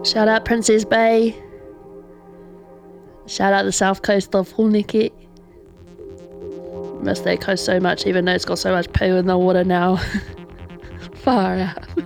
Shout out Princess Bay. Shout out the south coast of Huneke. Miss that coast so much, even though it's got so much poo in the water now. Far out.